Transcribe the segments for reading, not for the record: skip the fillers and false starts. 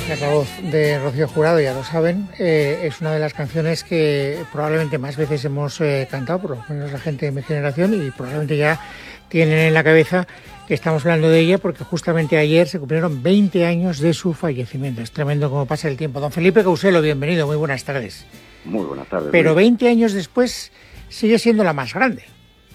Es la voz de Rocío Jurado, ya lo saben. Es una de las canciones que probablemente más veces hemos cantado, por lo menos la gente de mi generación, y probablemente ya tienen en la cabeza que estamos hablando de ella, porque justamente ayer se cumplieron 20 años de su fallecimiento. Es tremendo cómo pasa el tiempo. Don Felipe Couselo, bienvenido, muy buenas tardes. Muy buenas tardes. Pero 20 años después sigue siendo la más grande.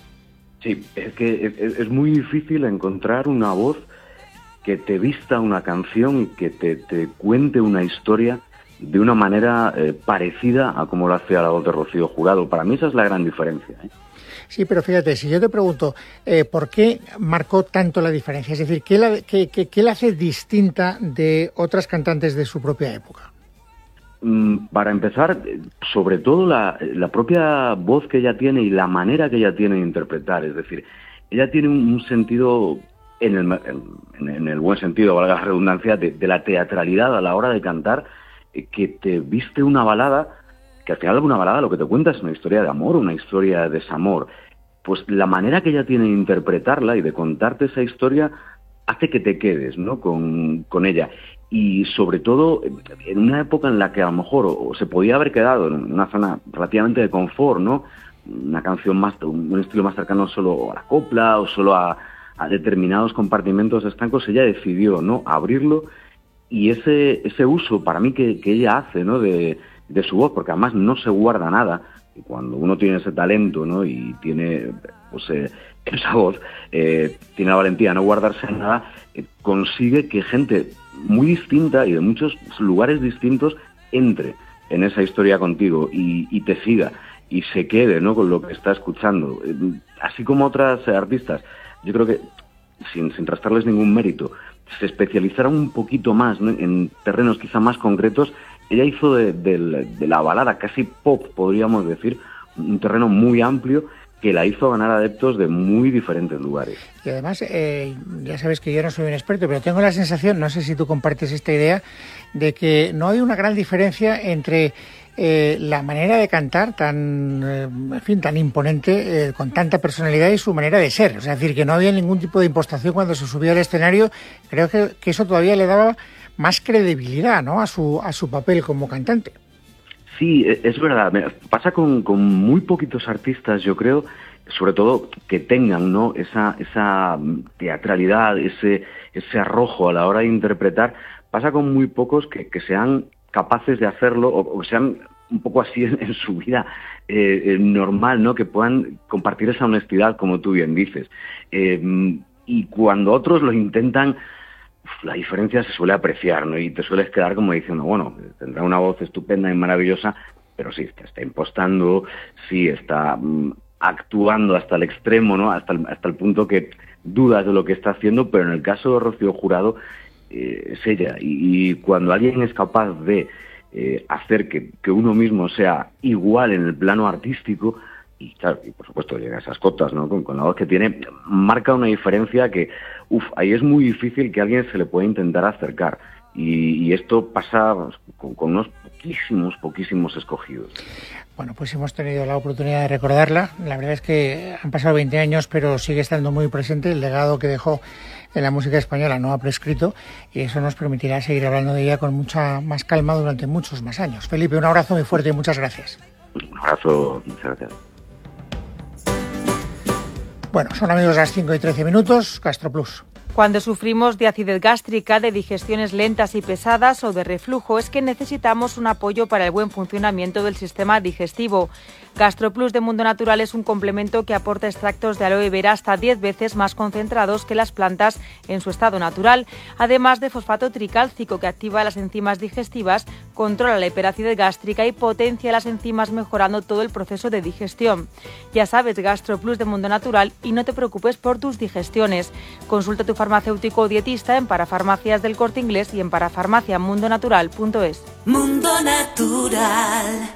Sí, es que es muy difícil encontrar una voz que te vista una canción y que te cuente una historia de una manera parecida a como lo hacía la voz de Rocío Jurado. Para mí esa es la gran diferencia, ¿eh? Sí, pero fíjate, si yo te pregunto, ¿por qué marcó tanto la diferencia? Es decir, ¿qué la hace distinta de otras cantantes de su propia época? Para empezar, sobre todo la propia voz que ella tiene y la manera que ella tiene de interpretar. Es decir, ella tiene un sentido, en el buen sentido, valga la redundancia, de la teatralidad a la hora de cantar, que te viste una balada, que al final una balada lo que te cuenta es una historia de amor, una historia de desamor. Pues la manera que ella tiene de interpretarla y de contarte esa historia hace que te quedes, ¿no?, con ella. Y sobre todo en una época en la que a lo mejor o se podía haber quedado en una zona relativamente de confort, ¿no?, una canción más, un estilo más cercano solo a la copla o solo a determinados compartimentos estancos, ella decidió, ¿no?, abrirlo, y ese uso para mí que ella hace, ¿no?, de su voz, porque además no se guarda nada, y cuando uno tiene ese talento, ¿no?, y tiene pues esa voz, tiene la valentía de no guardarse nada, consigue que gente muy distinta y de muchos lugares distintos entre en esa historia contigo y te siga y se quede, ¿no?, con lo que está escuchando. Así como otras artistas, yo creo que sin restarles ningún mérito, se especializaron un poquito más, ¿no?, en terrenos quizá más concretos. Ella hizo de la balada casi pop, podríamos decir, un terreno muy amplio que la hizo ganar adeptos de muy diferentes lugares. Y además, ya sabes que yo no soy un experto, pero tengo la sensación, no sé si tú compartes esta idea, de que no hay una gran diferencia entre la manera de cantar tan imponente, con tanta personalidad, y su manera de ser. O sea, es decir, que no había ningún tipo de impostación cuando se subía al escenario. Creo que eso todavía le daba más credibilidad, ¿no?, a su papel como cantante. Sí, es verdad. Pasa con muy poquitos artistas, yo creo, sobre todo que tengan, ¿no?, esa teatralidad, ese arrojo a la hora de interpretar. Pasa con muy pocos que sean capaces de hacerlo o sean un poco así en su vida normal, ¿no?, que puedan compartir esa honestidad, como tú bien dices. Y cuando otros lo intentan, la diferencia se suele apreciar, ¿no?, y te sueles quedar como diciendo, bueno, tendrá una voz estupenda y maravillosa, pero sí, está impostando, sí, está actuando hasta el extremo, ¿no?, hasta el punto que dudas de lo que está haciendo. Pero en el caso de Rocío Jurado, es ella, y cuando alguien es capaz de hacer que uno mismo sea igual en el plano artístico, y claro, y por supuesto llega a esas cotas, ¿no?, con la voz que tiene, marca una diferencia que, ahí es muy difícil que alguien se le pueda intentar acercar, y esto pasa con unos poquísimos escogidos. Bueno, pues hemos tenido la oportunidad de recordarla. La verdad es que han pasado 20 años, pero sigue estando muy presente. El legado que dejó en la música española no ha prescrito, y eso nos permitirá seguir hablando de ella con mucha más calma durante muchos más años. Felipe, un abrazo muy fuerte y muchas gracias. Un abrazo, muchas gracias. Bueno, son, amigos, las 5:13, GastroPlus. Cuando sufrimos de acidez gástrica, de digestiones lentas y pesadas o de reflujo, es que necesitamos un apoyo para el buen funcionamiento del sistema digestivo. GastroPlus de Mundo Natural es un complemento que aporta extractos de aloe vera hasta 10 veces más concentrados que las plantas en su estado natural, además de fosfato tricálcico, que activa las enzimas digestivas, controla la hiperacidez gástrica y potencia las enzimas, mejorando todo el proceso de digestión. Ya sabes, GastroPlus de Mundo Natural, y no te preocupes por tus digestiones. Consulta a tu farmacéutico o dietista en Parafarmacias del Corte Inglés y en parafarmaciamundonatural.es. Mundo Natural.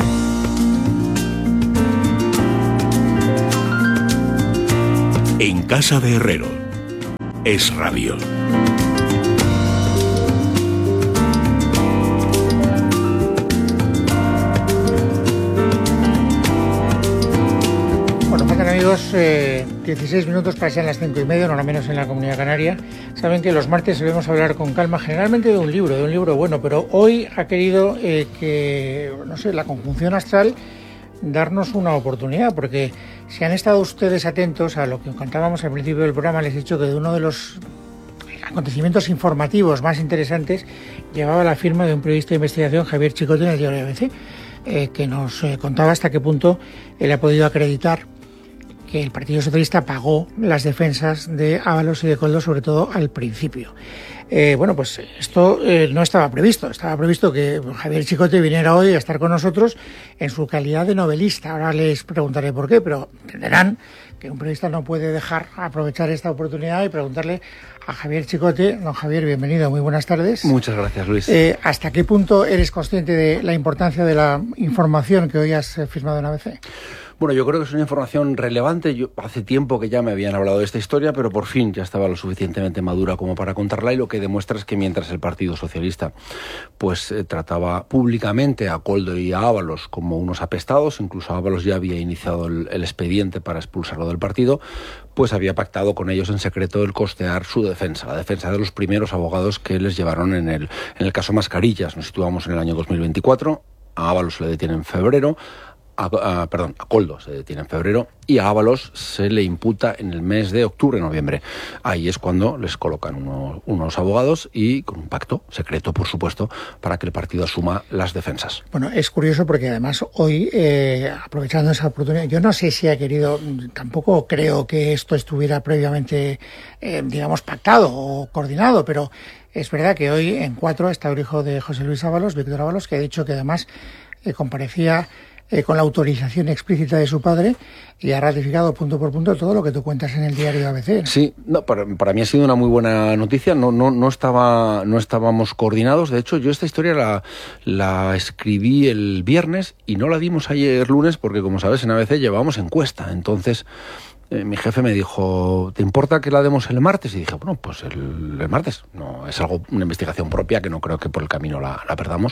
En casa de Herrero, Es Radio. Bueno, faltan, amigos, 16 minutos para ser las 5:30, no la menos en la Comunidad Canaria. Saben que los martes solemos hablar con calma, generalmente de un libro bueno, pero hoy ha querido la conjunción astral darnos una oportunidad, porque si han estado ustedes atentos a lo que contábamos al principio del programa, les he dicho que de uno de los acontecimientos informativos más interesantes llevaba la firma de un periodista de investigación, Javier Chicote, en el diario ABC, que nos contaba hasta qué punto él ha podido acreditar que el Partido Socialista pagó las defensas de Ábalos y de Koldo, sobre todo al principio. Pues esto no estaba previsto. Estaba previsto que Javier Chicote viniera hoy a estar con nosotros en su calidad de novelista. Ahora les preguntaré por qué, pero entenderán que un periodista no puede dejar aprovechar esta oportunidad y preguntarle a Javier Chicote. Don Javier, bienvenido, muy buenas tardes. Muchas gracias, Luis. ¿Hasta qué punto eres consciente de la importancia de la información que hoy has firmado en ABC? Bueno, yo creo que es una información relevante. Yo hace tiempo que ya me habían hablado de esta historia, pero por fin ya estaba lo suficientemente madura como para contarla, y lo que demuestra es que mientras el Partido Socialista trataba públicamente a Koldo y a Ábalos como unos apestados, incluso Ábalos ya había iniciado el expediente para expulsarlo del partido, pues había pactado con ellos en secreto el costear su defensa, la defensa de los primeros abogados que les llevaron en el caso Mascarillas. Nos situamos en el año 2024, a Ábalos se le detiene en febrero, a Koldo se detiene en febrero y a Ábalos se le imputa en el mes de octubre-noviembre. Ahí es cuando les colocan unos abogados y con un pacto secreto, por supuesto, para que el partido asuma las defensas. Bueno, es curioso porque además hoy, aprovechando esa oportunidad, yo no sé si ha querido, tampoco creo que esto estuviera previamente, pactado o coordinado, pero es verdad que hoy en 4 está el hijo de José Luis Ábalos, Víctor Ábalos, que ha dicho que además comparecía con la autorización explícita de su padre y ha ratificado punto por punto todo lo que tú cuentas en el diario ABC, ¿no? Sí, para mí ha sido una muy buena noticia. No estábamos coordinados. De hecho, yo esta historia la escribí el viernes y no la dimos ayer lunes porque, como sabes, en ABC llevábamos encuesta. Entonces mi jefe me dijo, ¿te importa que la demos el martes? Y dije, bueno, pues el martes. No, es una investigación propia que no creo que por el camino la perdamos.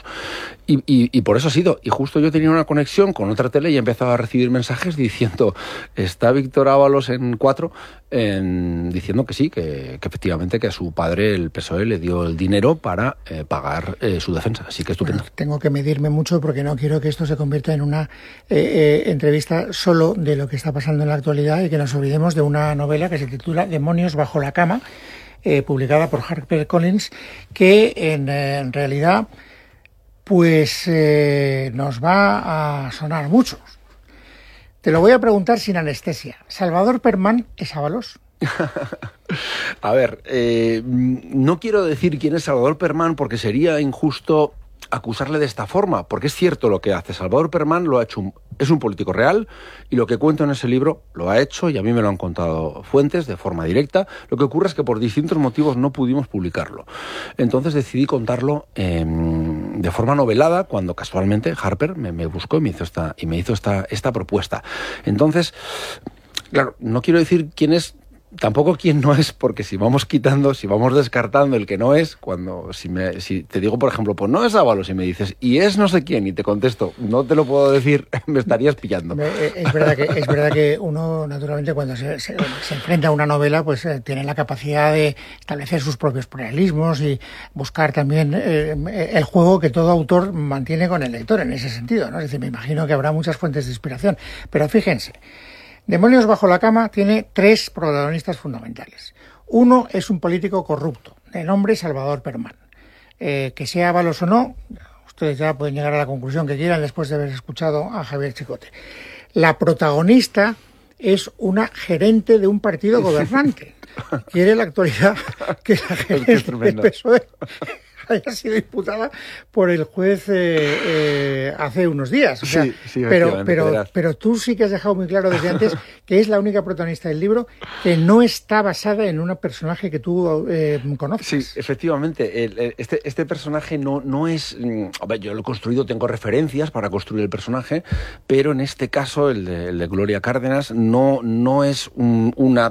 Y por eso ha sido. Y justo yo tenía una conexión con otra tele y empezaba a recibir mensajes diciendo, está Víctor Ábalos en 4, diciendo que sí, que efectivamente que a su padre el PSOE le dio el dinero para pagar su defensa. Así que estupendo. Bueno, tengo que medirme mucho porque no quiero que esto se convierta en una entrevista solo de lo que está pasando en la actualidad y que nos olvidemos de una novela que se titula Demonios bajo la cama, publicada por HarperCollins, que en realidad nos va a sonar mucho. Te lo voy a preguntar sin anestesia. ¿Salvador Permán es Ábalos? A ver, no quiero decir quién es Salvador Permán porque sería injusto acusarle de esta forma, porque es cierto lo que hace. Salvador Permán lo ha hecho, es un político real, y lo que cuento en ese libro lo ha hecho, y a mí me lo han contado fuentes de forma directa. Lo que ocurre es que por distintos motivos no pudimos publicarlo. Entonces decidí contarlo de forma novelada, cuando casualmente Harper me buscó y me hizo esta propuesta. Entonces, claro, no quiero decir quién es, tampoco quién no es, porque si vamos descartando el que no es, si te digo, por ejemplo, pues no es Ábalos, y me dices, y es no sé quién, y te contesto, no te lo puedo decir, me estarías pillando. Es verdad que uno, naturalmente, cuando se enfrenta a una novela, pues tiene la capacidad de establecer sus propios paralelismos y buscar también el juego que todo autor mantiene con el lector en ese sentido, ¿no? Es decir, me imagino que habrá muchas fuentes de inspiración, pero fíjense, Demonios bajo la cama tiene 3 protagonistas fundamentales. Uno es un político corrupto, de nombre Salvador Permán. Que sea Ábalos o no, ustedes ya pueden llegar a la conclusión que quieran después de haber escuchado a Javier Chicote. La protagonista es una gerente de un partido gobernante. Quiere la actualidad que la gerente del PSOE haya sido imputada por el juez hace unos días. O sea, sí, pero tú sí que has dejado muy claro desde antes que es la única protagonista del libro que no está basada en un personaje que tú conoces. Sí, efectivamente. Este personaje no es... A ver, yo lo he construido, tengo referencias para construir el personaje, pero en este caso, el de Gloria Cárdenas, no es una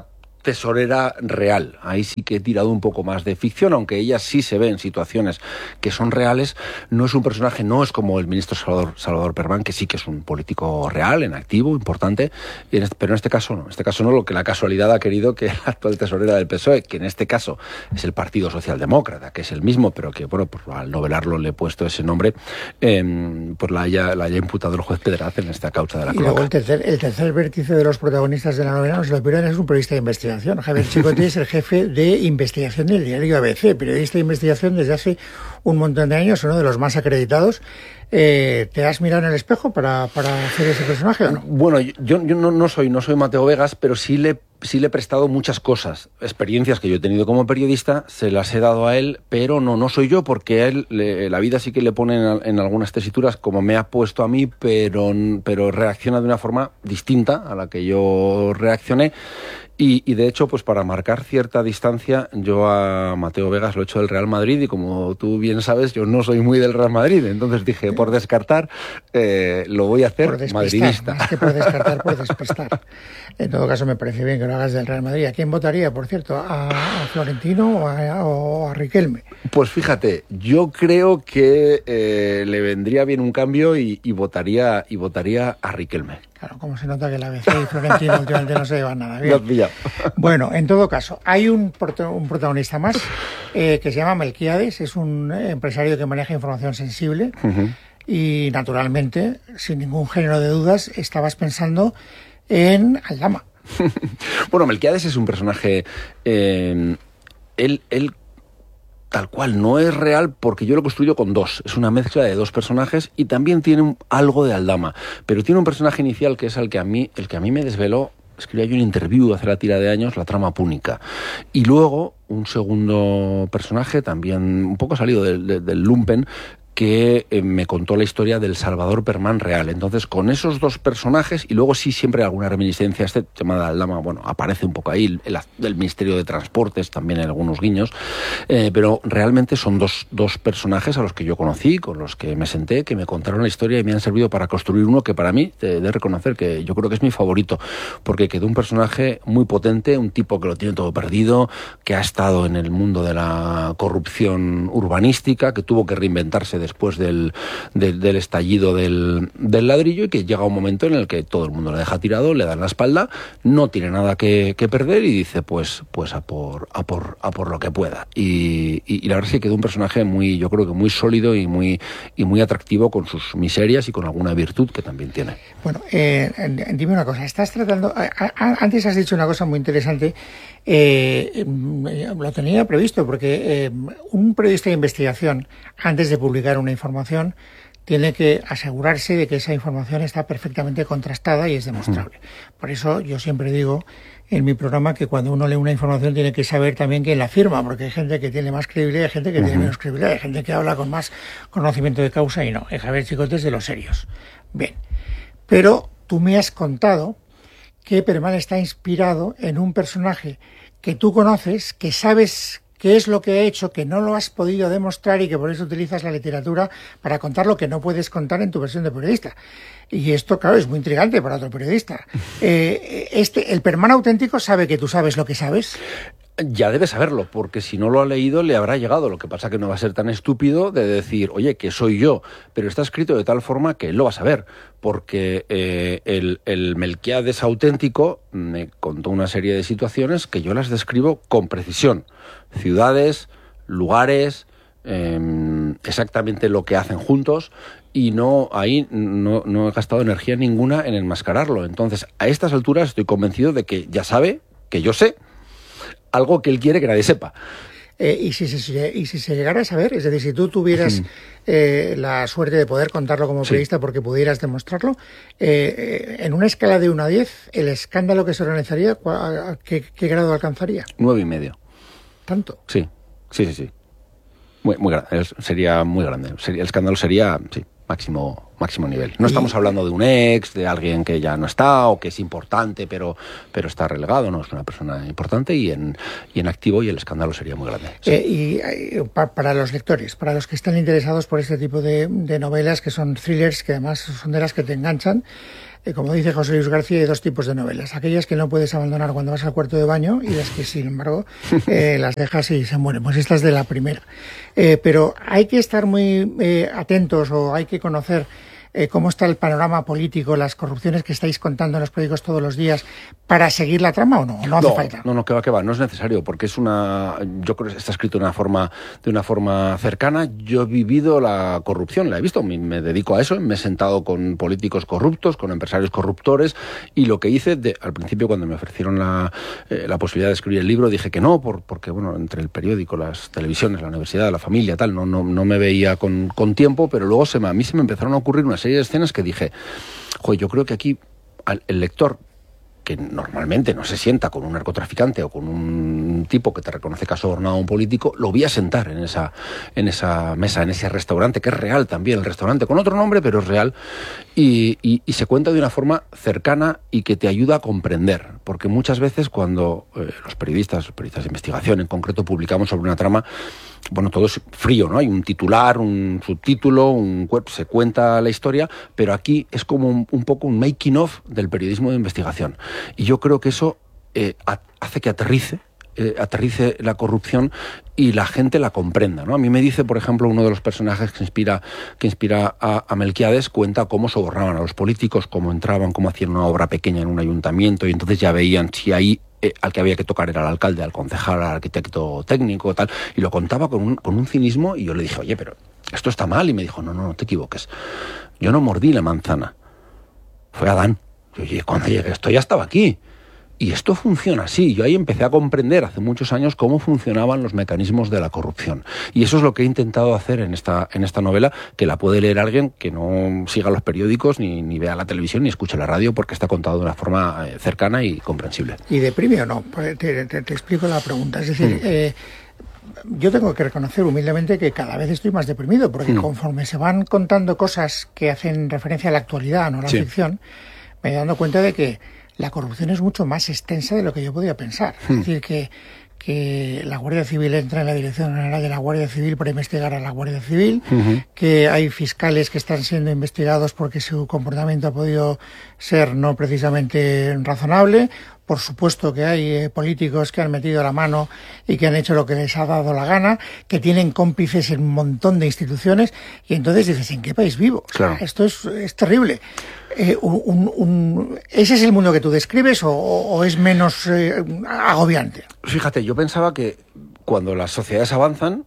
tesorera real. Ahí sí que he tirado un poco más de ficción, aunque ella sí se ve en situaciones que son reales. No es un personaje, no es como el ministro Salvador Perman, que sí que es un político real, en activo, importante, pero en este caso no. En este caso no, lo que la casualidad ha querido que la actual tesorera del PSOE, que en este caso es el Partido Socialdemócrata, que es el mismo, pero que, bueno, pues al novelarlo le he puesto ese nombre, pues la haya imputado el juez Pedraz en esta causa de la cloaca. Y luego el tercer vértice de los protagonistas de la novela, no se lo pierdan, es un periodista de investigación. Javier Chicote es el jefe de investigación del diario ABC, periodista de investigación desde hace un montón de años, uno de los más acreditados. ¿Te has mirado en el espejo para hacer ese personaje o no? Bueno, yo no soy Mateo Vegas, pero sí le he prestado muchas cosas, experiencias que yo he tenido como periodista, se las he dado a él, pero no soy yo, porque a él la vida sí que le pone en algunas tesituras, como me ha puesto a mí, pero reacciona de una forma distinta a la que yo reaccioné. Y de hecho, pues para marcar cierta distancia, yo a Mateo Vegas lo he hecho del Real Madrid, y como tú bien sabes, yo no soy muy del Real Madrid, entonces dije, por descartar, lo voy a hacer por madridista. Más que por descartar, por despistar. En todo caso, me parece bien que lo hagas del Real Madrid. ¿A quién votaría, por cierto? ¿A Florentino o a Riquelme? Pues fíjate, yo creo que le vendría bien un cambio y votaría a Riquelme. Claro, como se nota que la ABC y Florentino últimamente no se llevan nada bien. Bueno, en todo caso, hay un protagonista más que se llama Melquiades, es un empresario que maneja información sensible. Y naturalmente, sin ningún género de dudas, estabas pensando en Aldama. Bueno, Melquiades es un personaje, él tal cual no es real, porque yo lo construyo con dos. Es una mezcla de dos personajes y también tiene algo de Aldama. Pero tiene un personaje inicial que es el que a mí me desveló. Escribí yo un interview hace la tira de años, la trama púnica. Y luego un segundo personaje, también un poco salido del lumpen, que me contó la historia del Salvador Perman real. Entonces, con esos dos personajes, y luego sí siempre hay alguna reminiscencia, este tema de Aldama, bueno, aparece un poco ahí, el Ministerio de Transportes, también en algunos guiños, pero realmente son dos personajes a los que yo conocí, con los que me senté, que me contaron la historia y me han servido para construir uno que para mí, he de reconocer que yo creo que es mi favorito, porque quedó un personaje muy potente, un tipo que lo tiene todo perdido, que ha estado en el mundo de la corrupción urbanística, que tuvo que reinventarse después del estallido del ladrillo, y que llega un momento en el que todo el mundo le deja tirado, le dan la espalda, no tiene nada que perder y dice pues a por lo que pueda. Y la verdad es que quedó un personaje muy, yo creo que muy sólido y muy atractivo, con sus miserias y con alguna virtud que también tiene. Bueno, dime una cosa, estás tratando, antes has dicho una cosa muy interesante, lo tenía previsto, porque un periodista de investigación, antes de publicar una información, tiene que asegurarse de que esa información está perfectamente contrastada y es demostrable. Por eso yo siempre digo en mi programa que cuando uno lee una información tiene que saber también quién la firma, porque hay gente que tiene más credibilidad, hay gente que tiene menos credibilidad, hay gente que habla con más conocimiento de causa y no. Javier Chicote es de los serios. Bien, pero tú me has contado que Perman está inspirado en un personaje que tú conoces, que sabes qué es lo que ha hecho, que no lo has podido demostrar y que por eso utilizas la literatura para contar lo que no puedes contar en tu versión de periodista. Y esto, claro, es muy intrigante para otro periodista. ¿El Perman auténtico sabe que tú sabes lo que sabes? Ya debe saberlo, porque si no lo ha leído le habrá llegado. Lo que pasa que no va a ser tan estúpido de decir, oye, que soy yo, pero está escrito de tal forma que él lo va a saber, porque el Melquiades auténtico me contó una serie de situaciones que yo las describo con precisión. Ciudades, lugares, exactamente lo que hacen juntos, y no he gastado energía ninguna en enmascararlo. Entonces, a estas alturas estoy convencido de que ya sabe que yo sé algo que él quiere que nadie sepa. Y si se llegara a saber, es decir, si tú tuvieras la suerte de poder contarlo como periodista porque pudieras demostrarlo, en una escala de 1 a 10, el escándalo que se organizaría, ¿qué grado alcanzaría? 9,5. ¿Tanto? Sí. Muy grande, sería muy grande. El escándalo sería, sí, máximo nivel. No estamos hablando de un ex, de alguien que ya no está o que es importante, pero está relegado, no, es una persona importante y en activo, y el escándalo sería muy grande. Sí. Para los lectores, para los que están interesados por este tipo de novelas, que son thrillers, que además son de las que te enganchan, como dice José Luis García, hay dos tipos de novelas. Aquellas que no puedes abandonar cuando vas al cuarto de baño y las que, sin embargo, las dejas y se mueren. Pues esta es de la primera. Pero hay que estar muy atentos, o hay que conocer cómo está el panorama político, las corrupciones que estáis contando en los periódicos todos los días, para seguir la trama, ¿o no? ¿No hace falta? No, que va, no es necesario, porque yo creo que está escrito de una forma cercana. Yo he vivido la corrupción, la he visto, me dedico a eso, me he sentado con políticos corruptos, con empresarios corruptores, y lo que hice, al principio cuando me ofrecieron la posibilidad de escribir el libro, dije que no, porque bueno, entre el periódico, las televisiones, la universidad, la familia, tal, no me veía con tiempo, pero luego a mí se me empezaron a ocurrir una serie de escenas que dije, joder, yo creo que aquí el lector, que normalmente no se sienta con un narcotraficante o con un tipo que te reconoce que ha sobornado a un político, lo voy a sentar en esa mesa, en ese restaurante, que es real también, el restaurante con otro nombre, pero es real, y se cuenta de una forma cercana y que te ayuda a comprender, porque muchas veces cuando los periodistas de investigación en concreto publicamos sobre una trama, bueno, todo es frío, ¿no? Hay un titular, un subtítulo, se cuenta la historia, pero aquí es como un poco un making of del periodismo de investigación. Y yo creo que eso hace que aterrice la corrupción y la gente la comprenda, ¿no? A mí me dice, por ejemplo, uno de los personajes que inspira a Melquiades, cuenta cómo sobornaban a los políticos, cómo entraban, cómo hacían una obra pequeña en un ayuntamiento, y entonces ya veían si ahí al que había que tocar era al alcalde, al concejal, al arquitecto técnico, tal, y lo contaba con un cinismo, y yo le dije, oye, pero esto está mal, y me dijo, no te equivoques, yo no mordí la manzana, fue Adán. Y oye, cuando llegué esto ya estaba aquí. Y esto funciona así. Yo ahí empecé a comprender hace muchos años cómo funcionaban los mecanismos de la corrupción. Y eso es lo que he intentado hacer en esta novela, que la puede leer alguien que no siga los periódicos, ni vea la televisión, ni escuche la radio, porque está contado de una forma cercana y comprensible. ¿Y deprime o no? Te explico la pregunta. Es decir, yo tengo que reconocer humildemente que cada vez estoy más deprimido, porque conforme se van contando cosas que hacen referencia a la actualidad, no a la ficción, me he dado cuenta de que la corrupción es mucho más extensa de lo que yo podía pensar. Es decir, que la Guardia Civil entra en la Dirección General de la Guardia Civil para investigar a la Guardia Civil, que hay fiscales que están siendo investigados porque su comportamiento ha podido ser no precisamente razonable. Por supuesto que hay políticos que han metido la mano y que han hecho lo que les ha dado la gana, que tienen cómplices en un montón de instituciones, y entonces dices, ¿en qué país vivo? Claro. O sea, esto es terrible. ¿Ese es el mundo que tú describes o es menos agobiante? Fíjate, yo pensaba que cuando las sociedades avanzan,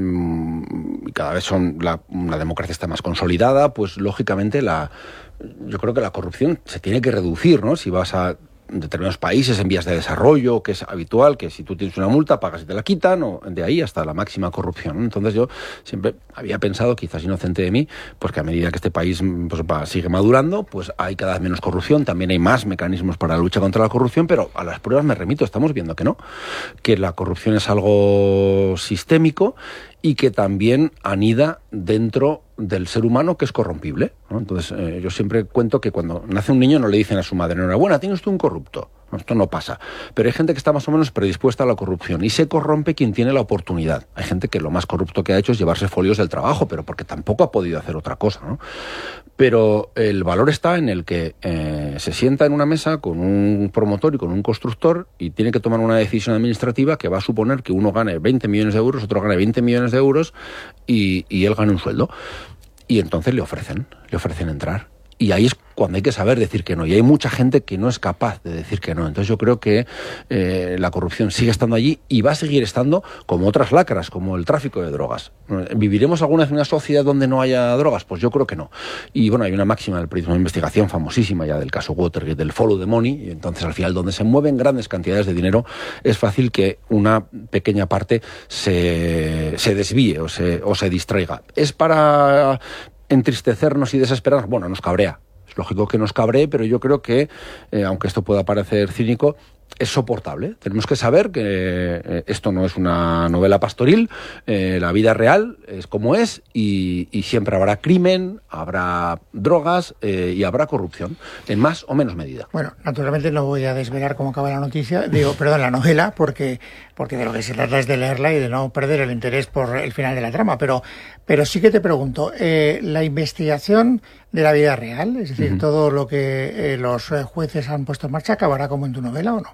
y cada vez una democracia está más consolidada, pues lógicamente yo creo que la corrupción se tiene que reducir, ¿no? Si vas a determinados países en vías de desarrollo, que es habitual, que si tú tienes una multa pagas y te la quitan, o de ahí hasta la máxima corrupción, ¿no? Entonces yo siempre había pensado, quizás inocente de mí, pues que a medida que este país sigue madurando, pues hay cada vez menos corrupción, también hay más mecanismos para la lucha contra la corrupción, pero a las pruebas me remito, estamos viendo que no, que la corrupción es algo sistémico y que también anida dentro del ser humano, que es corrompible, ¿no? Entonces yo siempre cuento que cuando nace un niño no le dicen a su madre, enhorabuena, tienes tú un corrupto. No, esto no pasa. Pero hay gente que está más o menos predispuesta a la corrupción y se corrompe quien tiene la oportunidad. Hay gente que lo más corrupto que ha hecho es llevarse folios del trabajo, pero porque tampoco ha podido hacer otra cosa, ¿no? Pero el valor está en el que se sienta en una mesa con un promotor y con un constructor y tiene que tomar una decisión administrativa que va a suponer que uno gane 20 millones de euros, otro gane 20 millones de euros y él gane un sueldo. Y entonces le ofrecen entrar. Y ahí es cuando hay que saber decir que no. Y hay mucha gente que no es capaz de decir que no. Entonces yo creo que la corrupción sigue estando allí y va a seguir estando, como otras lacras, como el tráfico de drogas. ¿Viviremos alguna vez en una sociedad donde no haya drogas? Pues yo creo que no. Y bueno, hay una máxima del periodismo de investigación famosísima ya del caso Watergate, del follow the money. Y entonces al final, donde se mueven grandes cantidades de dinero, es fácil que una pequeña parte se desvíe o se distraiga. Es para entristecernos y desesperarnos. Bueno, nos cabrea. Es lógico que nos cabree, pero yo creo que, aunque esto pueda parecer cínico, es soportable. Tenemos que saber que esto no es una novela pastoril, la vida real es como es y siempre habrá crimen, habrá drogas y habrá corrupción, en más o menos medida. Bueno, naturalmente no voy a desvelar cómo acaba la novela, porque porque de lo que se trata es de leerla y de no perder el interés por el final de la trama. Pero sí que te pregunto, la investigación de la vida real, es decir, todo lo que los jueces han puesto en marcha, ¿acabará como en tu novela o no?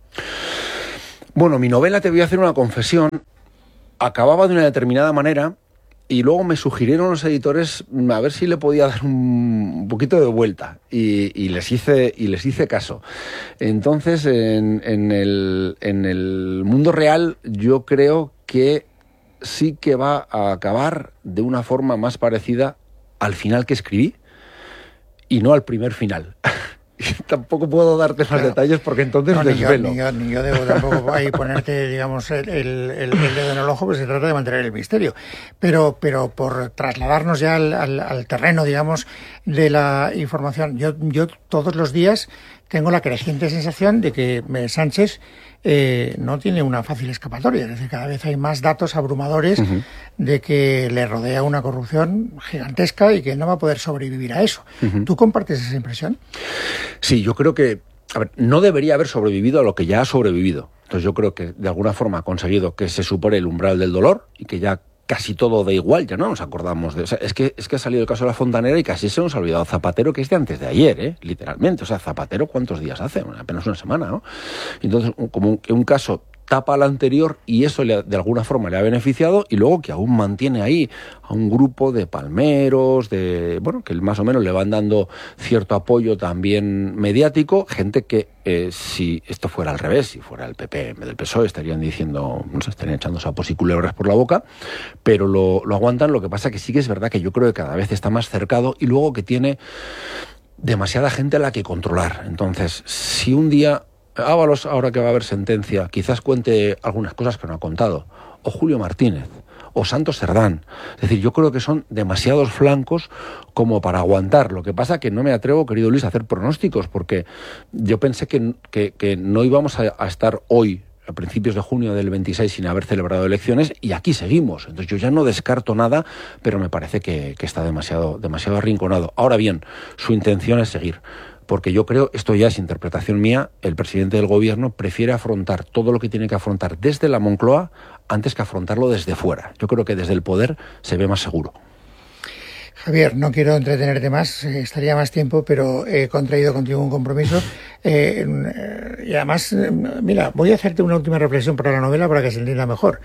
Bueno, mi novela, te voy a hacer una confesión, acababa de una determinada manera y luego me sugirieron los editores a ver si le podía dar un poquito de vuelta y les hice caso. Entonces, en el mundo real yo creo que sí que va a acabar de una forma más parecida al final que escribí y no al primer final. Tampoco puedo darte más detalles porque entonces desvelo. Ni yo debo tampoco ahí ponerte, digamos, el dedo en el ojo, pues se trata de mantener el misterio. Pero por trasladarnos ya al terreno, digamos, de la información, yo todos los días tengo la creciente sensación de que Sánchez no tiene una fácil escapatoria. Es decir, cada vez hay más datos abrumadores de que le rodea una corrupción gigantesca y que no va a poder sobrevivir a eso. ¿Tú compartes esa impresión? Sí, yo creo que no debería haber sobrevivido a lo que ya ha sobrevivido. Entonces yo creo que de alguna forma ha conseguido que se supere el umbral del dolor y que ya casi todo da igual, ya no nos acordamos de... O sea, es que ha salido el caso de la Fontanera y casi se nos ha olvidado Zapatero, que es de antes de ayer, literalmente. O sea, Zapatero, ¿cuántos días hace? Apenas una semana, ¿no? Entonces, como que un caso tapa al anterior y eso de alguna forma le ha beneficiado, y luego que aún mantiene ahí a un grupo de palmeros, que más o menos le van dando cierto apoyo también mediático, gente que si esto fuera al revés, si fuera el PP del PSOE, estarían diciendo, no sé, estarían echando sapos y culebras por la boca, pero lo aguantan. Lo que pasa que sí que es verdad que yo creo que cada vez está más cercado y luego que tiene demasiada gente a la que controlar. Entonces, si un día Ábalos, ahora que va a haber sentencia, quizás cuente algunas cosas que no ha contado, o Julio Martínez, o Santos Cerdán. Es decir, yo creo que son demasiados flancos como para aguantar. Lo que pasa que no me atrevo, querido Luis, a hacer pronósticos, porque yo pensé que no íbamos a estar hoy, a principios de junio del 26, sin haber celebrado elecciones, y aquí seguimos. Entonces yo ya no descarto nada, pero me parece que está demasiado arrinconado. Ahora bien, su intención es seguir. Porque yo creo, esto ya es interpretación mía, el presidente del gobierno prefiere afrontar todo lo que tiene que afrontar desde la Moncloa antes que afrontarlo desde fuera. Yo creo que desde el poder se ve más seguro. Javier, no quiero entretenerte más, estaría más tiempo, pero he contraído contigo un compromiso. Y además, mira, voy a hacerte una última reflexión para la novela para que se entienda mejor.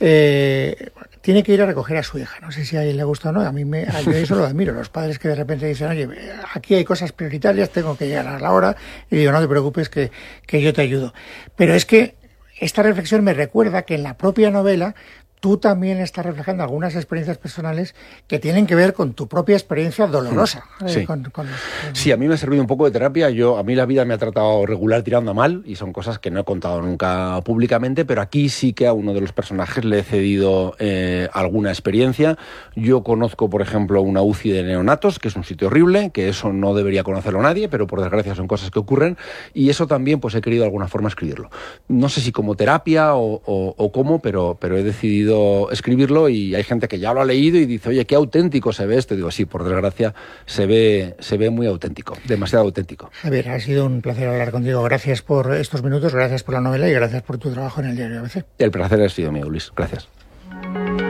Tiene que ir a recoger a su hija. No sé si a él le gusta o no. Yo eso lo admiro. Los padres que de repente dicen, oye, aquí hay cosas prioritarias, tengo que llegar a la hora. Y digo, no te preocupes que yo te ayudo. Pero es que esta reflexión me recuerda que en la propia novela tú también estás reflejando algunas experiencias personales que tienen que ver con tu propia experiencia dolorosa. Sí, sí, a mí me ha servido un poco de terapia. A mí la vida me ha tratado regular tirando a mal y son cosas que no he contado nunca públicamente, pero aquí sí que a uno de los personajes le he cedido alguna experiencia. Yo conozco, por ejemplo, una UCI de neonatos, que es un sitio horrible, que eso no debería conocerlo nadie, pero por desgracia son cosas que ocurren, y eso también pues he querido de alguna forma escribirlo. No sé si como terapia o cómo, pero he decidido escribirlo, y hay gente que ya lo ha leído y dice, oye, qué auténtico se ve esto. Y digo, sí, por desgracia se ve muy auténtico, demasiado auténtico. Javier, ha sido un placer hablar contigo. Gracias por estos minutos, gracias por la novela y gracias por tu trabajo en el diario ABC. El placer ha sido mío, Luis. Gracias.